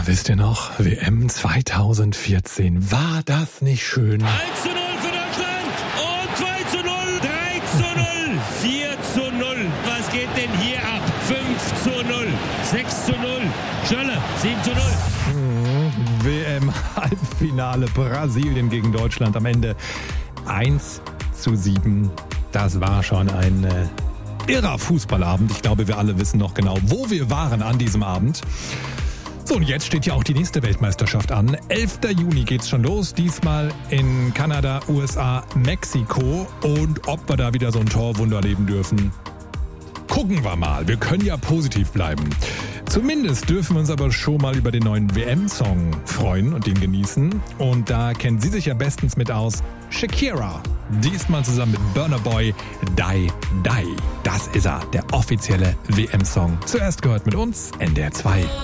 wisst ihr noch? WM 2014. War das nicht schön? 1:0 für Deutschland und 2:0, 3:0, 4:0. Was geht denn hier ab? 5:0, 6:0, Schölle, 7:0. WM-Halbfinale Brasilien gegen Deutschland. Am Ende 1:7. Das war schon ein irrer Fußballabend. Ich glaube, wir alle wissen noch genau, wo wir waren an diesem Abend. So, und jetzt steht ja auch die nächste Weltmeisterschaft an. 11. Juni geht's schon los. Diesmal in Kanada, USA, Mexiko. Und ob wir da wieder so ein Torwunder erleben dürfen, gucken wir mal. Wir können ja positiv bleiben. Zumindest dürfen wir uns aber schon mal über den neuen WM-Song freuen und den genießen. Und da kennen Sie sich ja bestens mit aus. Shakira. Diesmal zusammen mit Burna Boy, Die Die. Das ist er, der offizielle WM-Song. Zuerst gehört mit uns NDR 2.